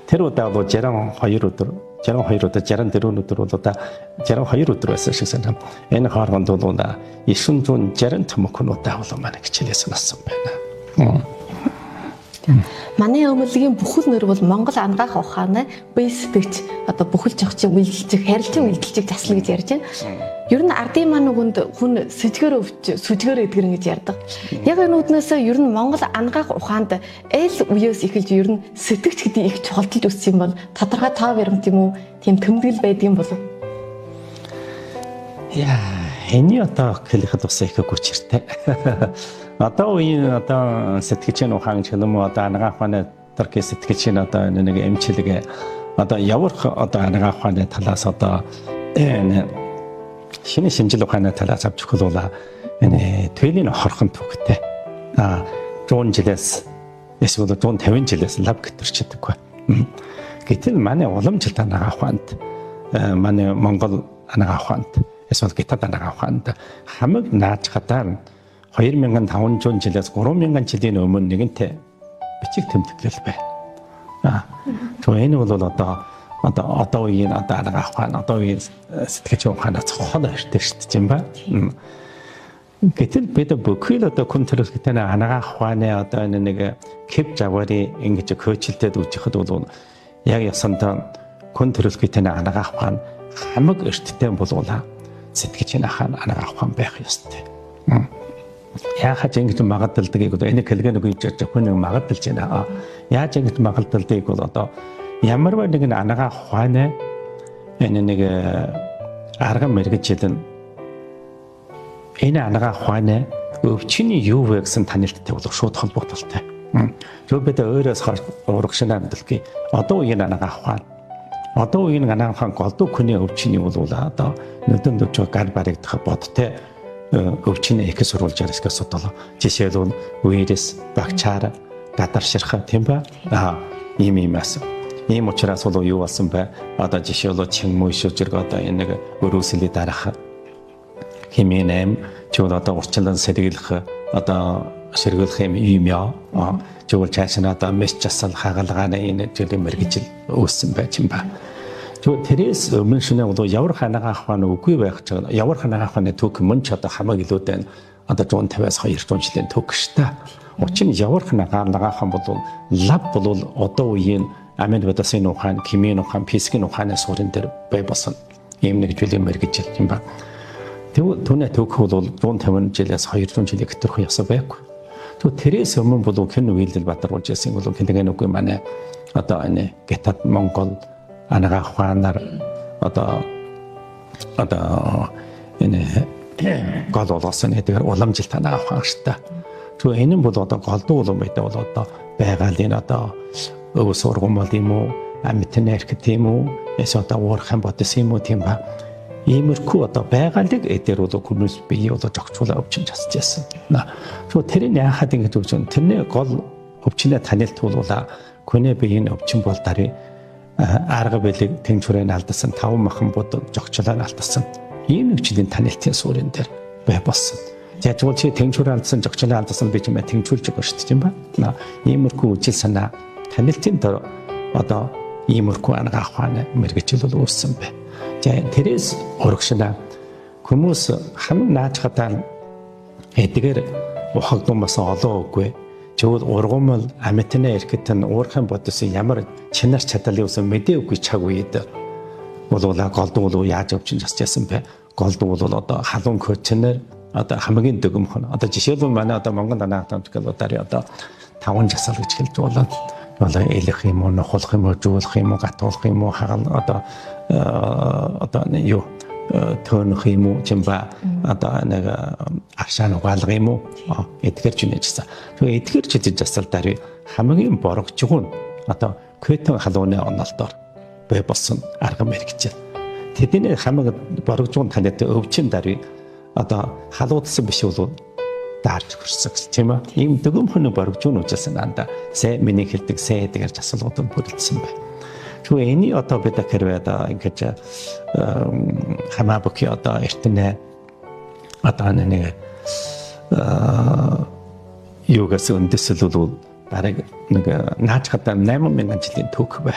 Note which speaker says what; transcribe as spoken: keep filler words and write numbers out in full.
Speaker 1: тэр удаа бол жаран хоёр өдөр жаран хоёр өдөр жаран дөрөв өдөр бол удаа жаран хоёр өдөр байсан шиг санаа. Энэ хооронд бол ишүүн зүүн жаран төмөкөн удаа бол манай хичээлээс нассан байна.
Speaker 2: Манай өмөлгийн бүхэл нэр бол Монгол ангаах ухааны бие сэтгэж одоо бүхэл жогчийг үйлдэлж харилцан үйлдэлжийг заслана гэж ярьж байна. Ер нь ардын маань нүгэнд хүн сэжгээр өвч сүжгээр эдгэрэн гэж ярьдаг. Яг энэ үднээс ер нь Монгол ангаах ухаанд ээл үеэс эхэлж ер нь сэтгэгч гэдэг их чухалчилж өссөн юм бол тодорхой тав баримт юм уу тийм тэмдэглэл байдгийн болов.
Speaker 1: Яа, эний одоо хэлэхэд бас их хүчтэй. Одоо үеийн одоо сэтгэгчийн ухаан ч юм уу одоо ангаах ухааны Туркийн сэтгэгчийн одоо нэг эмчилгээ одоо явах одоо ангаах ухааны талаас одоо энэ шинэ шинжил ухааны талаас авч хөлөөлөө энэ твэлийн хорхон төвхтэй а зуун жилээс эсвэл зуун тавин жилээс лаб гэтэрчдэг бай. Гэтэл манай уламжлалт ангаах ухаанд манай Монгол ангаах ухаанд эсвэл гитад ангаах ухаанд хамаг нааж хатаар хоёр мянган таван зуун жилээс гурван мянган жилийн өмнө нэгэнтээ бичиг тэмдэглэл бай. А то энэ бол одоо одоо одоо үеийн одоо ангаах ухаан одоо үеийн сэтгэгчийн ухаанаас хоол өртөө шүү дээ юм ба. Гэтэл бид бүхэл одоо хүн төрөлхтэй ангаах ухааны одоо нэг кэп жавари ингэж хөөчлөлтөд үжихэд бол яг ясандаа хүн төрөлхтэй ангаах ухаан хамаг өртөтэй болуулаа сэтгэгчийн ахаан ангаах ухаан байх ёстой. Яахаж ингэж магадalдгийг одоо энэ хэлгэн үг хийж хүн нэг магадalж байна. Яаж ингэж магадalдгийг бол одоо ямар нэгэн ангаах ухааны энэ нэг арга мэргэжил нь энэ ангаах ухааны өвчний юу вэ гэсэн танилттай бол шууд холбогдолтой. Зөв бид өөрөөс урагшин амдалгүй одоо үеийн ангаах ухаан одоо үеийн ангаах ухаан голдуу хүний өвчний бол одоо нүдэн дөж гар баригдах бодтой өвчний их сурвалж ярискаас одоо жишээлбэл вирус, бакчаар, гадарширх тийм ба аа ийм юм асан. Ийм учраас бол юу болсон бэ? Одоо жишээлбэл чиммүү шүжиг одоо энэ нэг өрөөсөлийн дараах химийн эм чууд одоо урчлан сэргийлэх одоо сэргийлэх юм юм яа. Чууд чаашна одоо мэс часал хагалгааны энэ зүйлийн мэрэгжил үүссэн байж юм ба. Чууд тэрээс өмнө шинэ одоо явар ханагаах ухааны үгүй байх ч явар ханагаах ухааны төг мөн ч одоо хамаг илүүтэй одоо one fifty-аас two hundred жилийн төг шүү дээ. Учир нь явар ханагаах ухаан бол лаб бол одоо үеийн амин батасын ухаан, химийн ухаан, физикийн ухааны суурин дээр бай болсон ийм нэг зүйлийн мэрэгжил юм ба. Тэгвэл түүний төг бол one fifty жилээс two hundred жилийн гэтэрх ясаа байхгүй. Тэгвэл тэрээс өмнө бол хэн үйлдэл бадаруулж байсан бол хэлгэн үгүй манай одоо энэ гитад Монгол ангаах ухаанаар одоо одоо энэ гол болгосон гэдэг уламжилт ангаах ухаан шүү дээ. Тэгвэл энэ нь бол одоо голдуу улам байдаг бол одоо байгалийн одоо өв сургамал юм уу амьтны эрх тийм үү эсвэл одоо уурхан бодис юм уу тийм ба иймэрхүү одоо байгалыг эдэр бол хүмүүс бие одоо жогцуулаа өвчин засаж байсан. Тэгвэл тэрийг яахад ингэж өвчин тэрний гол өвчнөө танилтуулуулаа хүний биеийн өвчин бол дарыг арга билег тэнцвэрээ алдсан таван махан бод жогчлаа алдсан ийм өвчлийн танилтын суурин дээр бай болсон. Яг бол чи тэнцвэр алдсан жогчлаа алдсан би чимээ тэнцвэрлж байгаа шүү дээ юм ба. Иймэрхүү үжил санаа танилтын дор одоо иймэрхүү ангаах ухааны мэргэжил бол үүссэн бай. За тэрээс урагшина хүмүүс хамаг нааж хатаа эдгээр ухагдсан бас олон үгүй. Зөвхөн ургамал амьтны эрхэт нь уурхайн бодис ямар чинар чадлын үсэн мэдээгүй чаг үед болоола голдуу бол яаж өвчин засчихсан бэ? Голдуу бол одоо халуун көчнөр одоо хамгийн дөгөмхөн одоо жишээлбэл манай одоо Монгол ангаах ухааны дари одоо таван жасал гэж хэлж болоод одоо элэх юм уу, нохолох юм уу, жуулах юм уу, гатуулах юм уу, хагал одоо одоо юу төөнөх юм уу, чимба одоо нэг агшаан угаалга юм уу, эдгэрч үнэжсэн. Тэгээ эдгэрч идэж засалдаар хамгийн борогжгоо нь одоо Кветон халууны онолдоор бай болсон арга мэргэжил. Тэдний хамаг борогжгоо таньд өвчин даруй одоо халуудсан биш бол даарч хөрсөн тийм ээ. Ийм дөгөмхөн борогжгоо үжилсэн анда сэ миний хэлдэг сэ эдгэрч асуулгууд бүрэлдсэн бай. Тэгвэл эний одоо бид хэрвээ ингэж хамаабуки одоо эртнээ одоо нэг юугаас үндэслэл бол бараг нэг нааж хатаа eight мянган жилийн түүх бай.